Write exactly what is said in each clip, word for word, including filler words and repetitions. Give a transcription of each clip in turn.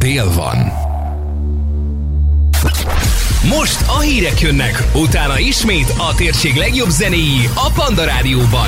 dél van. Most a hírek jönnek, utána ismét a térség legjobb zenéi a Panda Rádióban.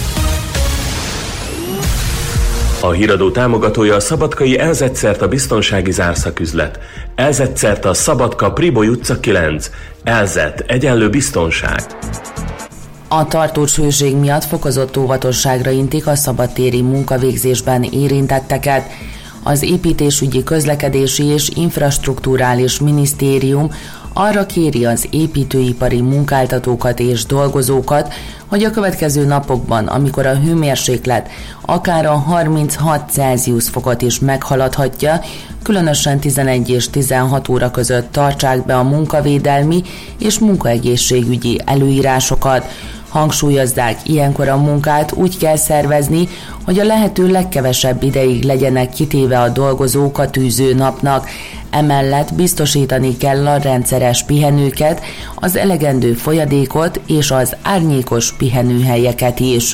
A híradó támogatója a szabadkai Elzetszert a biztonsági zárszaküzlet. Elzetszert a Szabadka Priboly utca kilenc. Elzet egyenlő biztonság. A tartós hőség miatt fokozott óvatosságra intik a szabadtéri munkavégzésben érintetteket. Az Építésügyi, Közlekedési és Infrastrukturális Minisztérium arra kéri az építőipari munkáltatókat és dolgozókat, hogy a következő napokban, amikor a hőmérséklet akár a harminchat Celsius fokot is meghaladhatja, különösen tizenegy és tizenhat óra között tartsák be a munkavédelmi és munkaegészségügyi előírásokat. Hangsúlyozzák, ilyenkor a munkát úgy kell szervezni, hogy a lehető legkevesebb ideig legyenek kitéve a dolgozók a tűző napnak. Emellett biztosítani kell a rendszeres pihenőket, az elegendő folyadékot és az árnyékos pihenőhelyeket is.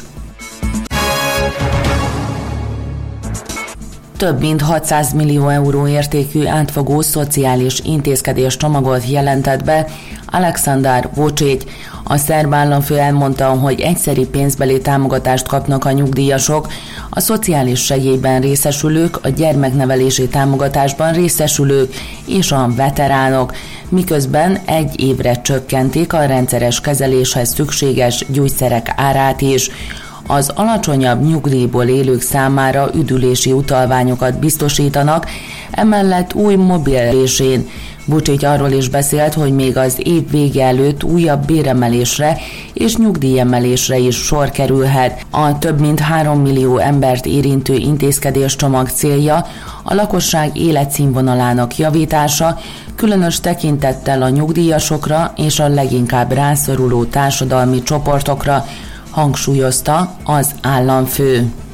Több mint hatszáz millió euró értékű átfogó szociális intézkedés csomagot jelentett be Alexander Vučić. A szerb államfő elmondta, hogy egyszeri pénzbeli támogatást kapnak a nyugdíjasok, a szociális segélyben részesülők, a gyermeknevelési támogatásban részesülők és a veteránok, miközben egy évre csökkentik a rendszeres kezeléshez szükséges gyógyszerek árát is. Az alacsonyabb nyugdíjból élők számára üdülési utalványokat biztosítanak, emellett új mobilrésén. Vučić arról is beszélt, hogy még az év vége előtt újabb béremelésre és nyugdíjemelésre is sor kerülhet. A több mint három millió embert érintő intézkedéscsomag célja a lakosság életszínvonalának javítása, különös tekintettel a nyugdíjasokra és a leginkább rászoruló társadalmi csoportokra, hangsúlyozta az államfő.